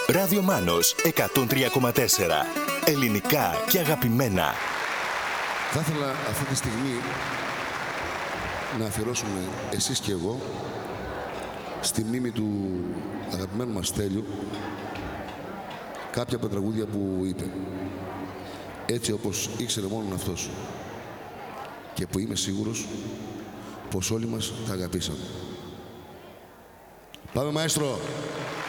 Ράδιο Μάνος 103,4. Ελληνικά και αγαπημένα. Θα ήθελα αυτή τη στιγμή να αφιερώσουμε εσείς και εγώ στη μνήμη του αγαπημένου μας Στέλιου κάποια από τα τραγούδια που είπε. Έτσι όπως ήξερε μόνον αυτός και που είμαι σίγουρος πως όλοι μας τα αγαπήσαμε. Πάμε, μαέστρο!